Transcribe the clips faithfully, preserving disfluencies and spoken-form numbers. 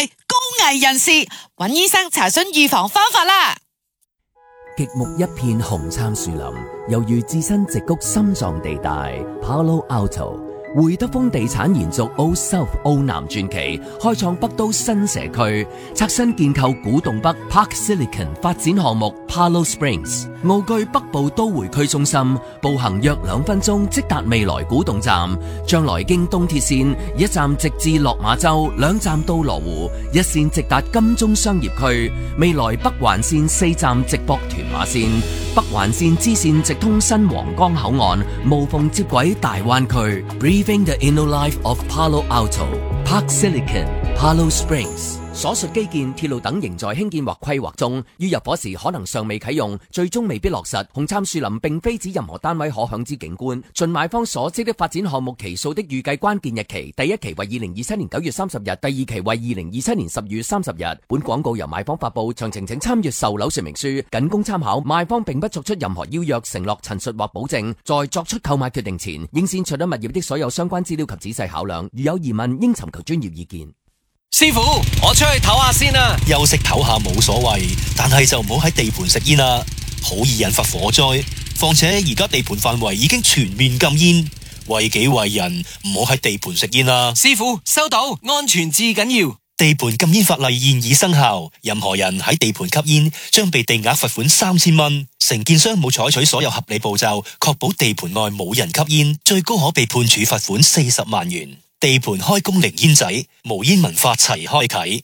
係高危人士，揾醫生查詢預防方法啦。 極目一片紅杉樹林，猶如置身矽谷心臟地帶 Palo Alto。會德豐地產延續 Old South 澳南傳奇，開創北都新社區，拆新建構古洞北 Park Silicon 發展項目 Palo Springs， 傲居北部都會區中心，步行約兩分鐘即達未來古洞站。將來經東鐵線一站直至落馬洲，兩站到羅湖，一線直達金鐘商業區。未來北環線四站直駁屯馬線，北環線支線直通新皇崗口岸，無縫接軌大灣區。Breathing the inner life of Palo Alto, Park Silicon, Palo Springs。所述基建、鐵路等仍在興建或規劃中，於入伙時可能尚未啟用，最終未必落實。紅杉樹林並非指任何單位可享之景觀。盡買方所知的發展項目期數的預計關鍵日期，第一期為二零二七年九月三十日，第二期為二零二七年十月三十日。本廣告由買方發布，詳情請參閱售樓說明書，僅供參考。賣方並不作出任何邀約、承諾、陳述或保證。在作出購買決定前，應先取得物業的所有相關資料及仔細考量。如有疑問，應尋求專業意見。 師傅，我出去唞下先啦。 休息唞下冇所謂，但係就唔好喺地盤食煙啦，好易引發火災。況且而家地盤範圍已經全面禁煙，為己為人，唔好喺地盤食煙啦。 師傅，收到，安全至緊要。 地盤禁煙法例現已生效，任何人喺地盤吸煙將被地額罰款三千蚊。承建商冇採取所有合理步驟，確保地盤內冇人吸煙，最高可被判處罰款四十萬元。地盤開工零煙仔，無煙文化齊開啟。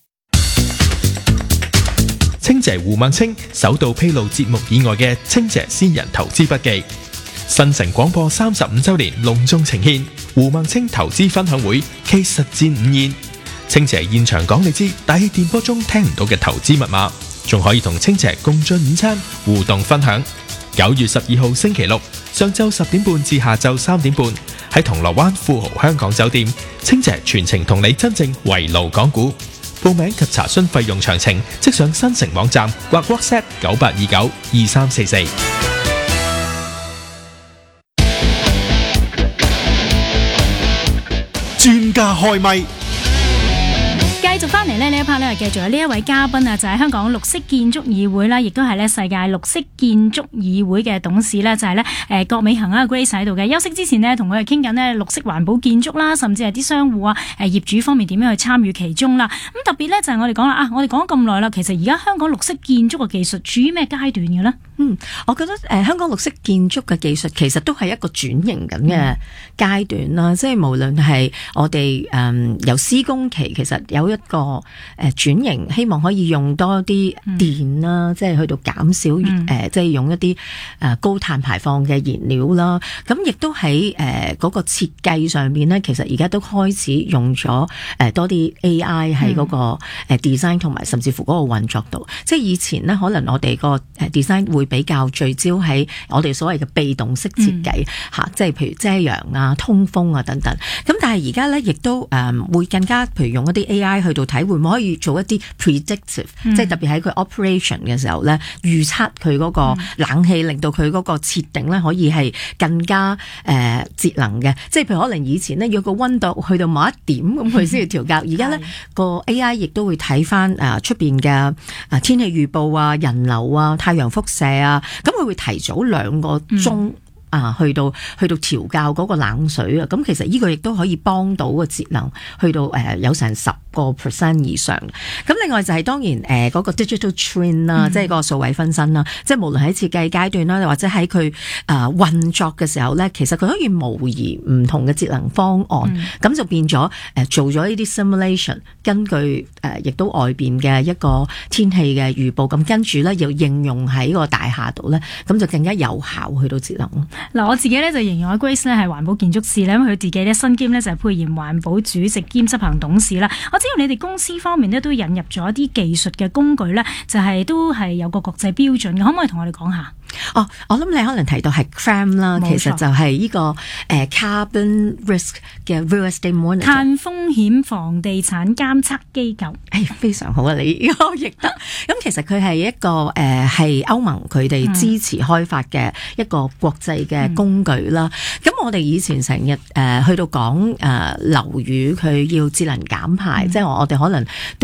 清姐胡孟青首度披露節目以外嘅清姐私人投資筆記。新城廣播三十五周年隆重呈獻胡孟青投資分享會暨實戰午宴。清姐現場講你知，大氣電波中聽唔到嘅投資密碼，仲可以同清姐共進午餐互動分享。九月十二號星期六上晝十點半至下晝三點半，喺銅鑼灣富豪香港酒店，清姐全程同你真正圍爐講股。報名及查詢費用詳情，即上新城網站或 WhatsApp 九八二九二三四四。 專家開咪。 繼續翻嚟呢，呢一 part 咧，繼續有呢一位嘉賓啊，就係、是、香港綠色建築議會啦，亦都係咧世界綠色建築議會嘅董事啦，就係咧誒郭美珩啊 Grace 喺度嘅。休息之前呢，同佢哋傾緊呢綠色環保建築啦，甚至係啲商戶啊、誒業主方面點樣去參與其中啦。咁特別咧就係我哋講啦啊，我哋講咗咁耐啦，其實而家香港綠色建築嘅技術處於咩階段嘅呢？ 嗯，我覺得誒、呃、香港綠色建築嘅技術其實都係一個轉型緊嘅階段啦，嗯、即係無論係我哋誒、嗯、由施工期其實有一個誒轉型，希望可以用多啲電啦，嗯、即係去到減少誒、嗯呃，即係用一啲誒高碳排放嘅燃料啦。咁亦都喺誒嗰個設計上邊咧，其實而家都開始用咗誒、呃、多啲 A I 喺嗰個誒 design 同埋甚至乎嗰個運作度。嗯、即係以前咧，可能我哋個誒 design 會比較聚焦喺我哋所謂嘅被動式設計吓、嗯，即係譬如遮陽啊、通風啊等等。咁但係而家咧，亦都誒、呃、會更加譬如用一啲 A I 去到睇會唔會可以做一啲 predictive，、嗯、即係特別喺佢 operation 嘅時候咧，預測佢嗰個冷氣，嗯、令到佢嗰個設定咧可以係更加誒、呃、節能嘅。即係譬如可能以前咧，要個溫度去到某一點咁佢先要調校，而家咧個 A I 亦都會睇翻誒出邊嘅誒天氣預報啊、人流啊、太陽輻射啊，咁佢會提早兩個鐘。嗯啊，去到去到調校嗰個冷水啊，咁其實呢個亦都可以幫到個節能，去到誒、呃、有成十個 percent 以上。咁另外就係當然誒嗰、呃那個 digital twin 啦、嗯，即係個數位分身啦，即係無論喺設計階段啦，或者喺佢誒運作嘅時候咧，其實佢可以模擬唔同嘅節能方案，咁、嗯、就變咗誒、呃、做咗呢啲 simulation， 根據誒亦、呃、都外邊嘅一個天氣嘅預報，咁跟住咧又應用喺個大廈度咧，咁就更加有效去到節能。 嗱，我自己咧就形容阿 Grace 咧係環保建築師咧，因為佢自己咧身兼咧就係沛然環保主席兼執行董事啦。我知道你哋公司方面咧都引入咗一啲技術嘅工具咧，就係、是、都係有個國際標準嘅，可唔可以同我哋講下？ 哦，我諗你可能提到係 C R A M 啦，其實就係呢、這個誒、呃、Carbon Risk 嘅 Real Estate Monitor 碳風險房地產監測機構。 誒，非常好啊！你呢個譯得咁，其實佢係一個誒係歐盟佢哋支持開發嘅一個國際嘅工具啦。咁、嗯、我哋以前成日誒去到講誒樓宇佢要節能減排，嗯、即係我哋可能都